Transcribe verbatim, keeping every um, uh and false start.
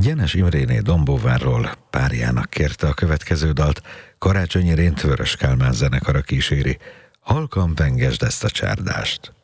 Gyenes Imréné Dombóvárról párjának kérte a következő dalt, Karácsonyi Rént Vörös Kálmán zenekara kíséri. Halkan pengesd ezt a csárdást.